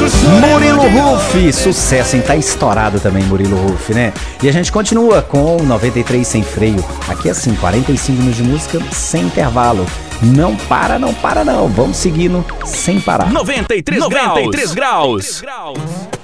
Murilo Huff, sucesso, hein? Tá estourado também, Murilo Huff, né? E a gente continua com 93 Sem Freio. Aqui é assim, 45 minutos de música sem intervalo. Não para, não para, não. Vamos seguindo sem parar. 93 graus.